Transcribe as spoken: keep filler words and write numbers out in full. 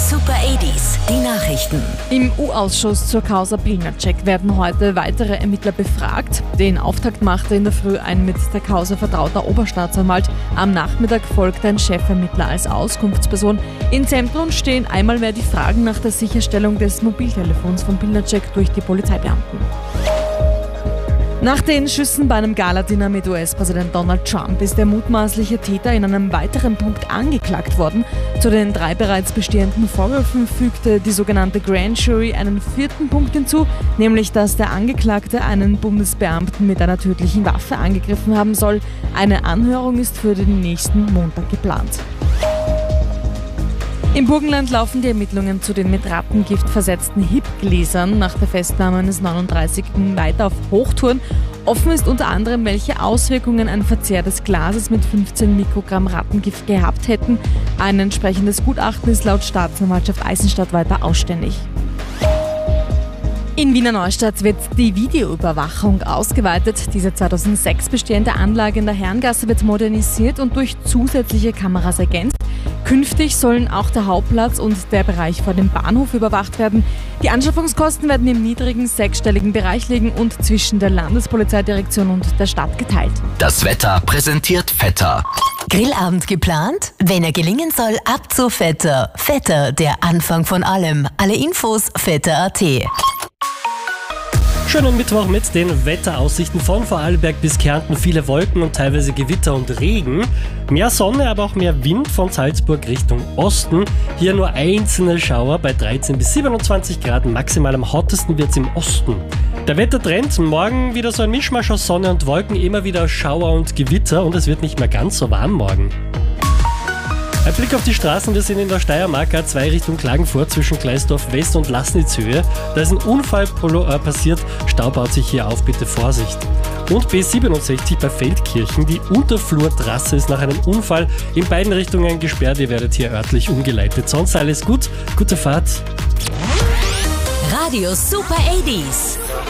Super achtziger, die Nachrichten. Im U-Ausschuss zur Causa Pilnacek werden heute weitere Ermittler befragt. Den Auftakt machte in der Früh ein mit der Causa vertrauter Oberstaatsanwalt. Am Nachmittag folgt ein Chefermittler als Auskunftsperson. Im Zentrum stehen einmal mehr die Fragen nach der Sicherstellung des Mobiltelefons von Pilnacek durch die Polizeibeamten. Nach den Schüssen bei einem Galadinner mit U S-Präsident Donald Trump ist der mutmaßliche Täter in einem weiteren Punkt angeklagt worden. Zu den drei bereits bestehenden Vorwürfen fügte die sogenannte Grand Jury einen vierten Punkt hinzu, nämlich dass der Angeklagte einen Bundesbeamten mit einer tödlichen Waffe angegriffen haben soll. Eine Anhörung ist für den nächsten Montag geplant. Im Burgenland laufen die Ermittlungen zu den mit Rattengift versetzten Hip-Gläsern nach der Festnahme eines neununddreißigjährigen weiter auf Hochtouren. Offen ist unter anderem, welche Auswirkungen ein Verzehr des Glases mit fünfzehn Mikrogramm Rattengift gehabt hätten. Ein entsprechendes Gutachten ist laut Staatsanwaltschaft Eisenstadt weiter ausständig. In Wiener Neustadt wird die Videoüberwachung ausgeweitet. Diese zweitausendsechs bestehende Anlage in der Herrengasse wird modernisiert und durch zusätzliche Kameras ergänzt. Künftig sollen auch der Hauptplatz und der Bereich vor dem Bahnhof überwacht werden. Die Anschaffungskosten werden im niedrigen sechsstelligen Bereich liegen und zwischen der Landespolizeidirektion und der Stadt geteilt. Das Wetter präsentiert Vetter. Grillabend geplant? Wenn er gelingen soll, ab zu Vetter. Vetter, der Anfang von allem. Alle Infos vetter punkt a t. Schönen Mittwoch mit den Wetteraussichten von Vorarlberg bis Kärnten. Viele Wolken und teilweise Gewitter und Regen. Mehr Sonne, aber auch mehr Wind von Salzburg Richtung Osten. Hier nur einzelne Schauer bei dreizehn bis siebenundzwanzig Grad. Maximal am hottesten wird es im Osten. Der Wettertrend, morgen wieder so ein Mischmasch aus Sonne und Wolken, immer wieder Schauer und Gewitter und es wird nicht mehr ganz so warm morgen. Ein Blick auf die Straßen, wir sind in der Steiermark A zwei Richtung Klagenfurt zwischen Gleisdorf West und Laßnitzhöhe. Da ist ein Unfall passiert, Stau baut sich hier auf, bitte Vorsicht. Und B siebenundsechzig bei Feldkirchen, die Unterflurtrasse ist nach einem Unfall in beiden Richtungen gesperrt, ihr werdet hier örtlich umgeleitet. Sonst alles gut, gute Fahrt. Radio Super achtziger.